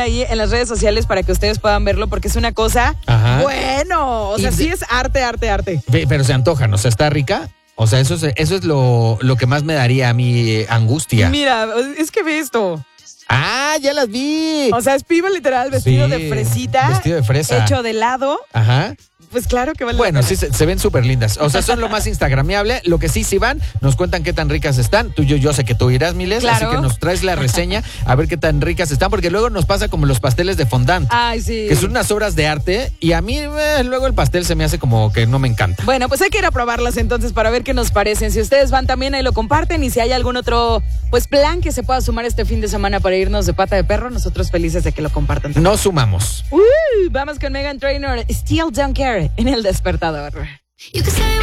ahí en las redes sociales para que ustedes puedan verlo, porque es una cosa, bueno, o sea, sí es arte. Pero se antojan, o sea, ¿está rica? O sea, eso es lo que más me daría a mí angustia. Mira, es que ve esto. ¡Ah, ya las vi! O sea, es piba literal, vestido de fresita. Vestido de fresa. Hecho de helado. Ajá. Pues claro que vale. Bueno, sí, se ven súper lindas. O sea, son lo más instagramiable. Lo que sí van, nos cuentan qué tan ricas están. Yo sé que tú irás, Miles, claro. Así que nos traes la reseña a ver qué tan ricas están, porque luego nos pasa como los pasteles de fondant. Ay, sí. Que son unas obras de arte y a mí luego el pastel se me hace como que no me encanta. Bueno, pues hay que ir a probarlas entonces para ver qué nos parecen. Si ustedes van también, ahí lo comparten, y si hay algún otro pues plan que se pueda sumar este fin de semana para irnos de pata de perro, nosotros felices de que lo compartan. Nos sumamos. Vamos con Meghan Trainor, Still Don't Care, en El Despertador.